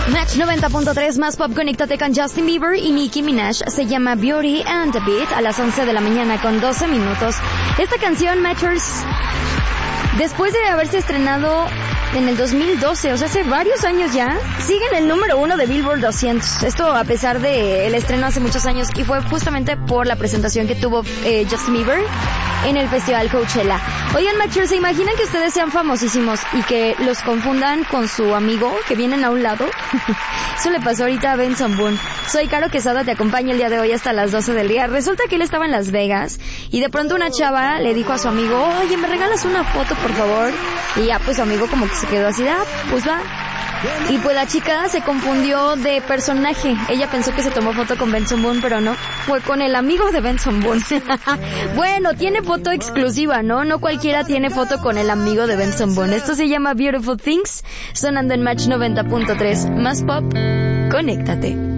Match 90.3 más pop, conéctate con Justin Bieber y Nicki Minaj. Se llama Beauty and the Beat a las 11 de la mañana con 12 minutos. Esta canción, Matchers, después de haberse estrenado en el 2012, o sea, hace varios años ya, sigue en el número 1 de Billboard 200. Esto a pesar de el estreno hace muchos años y fue justamente por la presentación que tuvo Justin Bieber en el Festival Coachella. Oigan, Matchers, ¿se imaginan que ustedes sean famosísimos y que los confundan con su amigo que vienen a un lado? Eso le pasó ahorita a Benson Boone. Soy Caro Quesada, te acompaño el día de hoy hasta las 12 del día. Resulta que él estaba en Las Vegas y de pronto una chava le dijo a su amigo, oye, ¿me regalas una foto, por favor? Y ya, pues su amigo como que se quedó así, pues va. Y pues la chica se confundió de personaje. Ella pensó que se tomó foto con Benson Boone, pero no, fue con el amigo de Benson Boone. Bueno, tiene foto exclusiva, ¿no? No cualquiera tiene foto con el amigo de Benson Boone. Esto se llama Beautiful Things, sonando en Match 90.3. Más pop, conéctate.